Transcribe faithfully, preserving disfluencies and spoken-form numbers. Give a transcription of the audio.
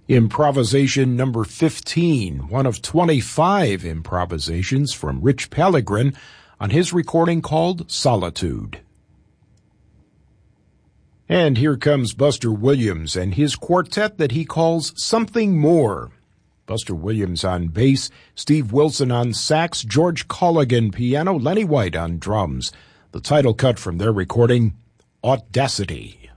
Improvisation number fifteen, one of twenty-five improvisations from Rich Pellegrin on his recording called Solitude. And here comes Buster Williams and his quartet that he calls Something More. Buster Williams on bass, Steve Wilson on sax, George Colligan piano, Lenny White on drums. The title cut from their recording, Audacity.